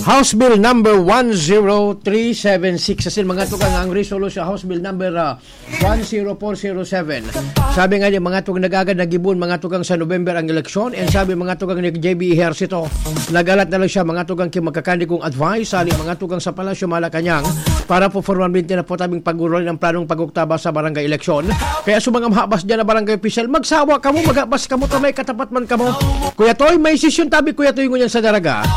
House Bill number 10376 asin mga tukang ang resolution House Bill number 10407. Sabi nga niya mga tukang nagagad nagibon mga tukang sa November ang eleksyon and sabi mga tukang ni JB Ejercito nagalat na lang siya mga tukang magkakandi kong advice sali mga tukang sa Palasyo Malacañang para po formalmente na po tabing pagurol ng planong pagugtaba sa barangay eleksyon. Kaya sumang mahabas dyan na barangay official magsawa kamo magabas kamo tamay katapat man kamo. Kuya Toy may session tabi Kuya Toy ngunyan sa daraga.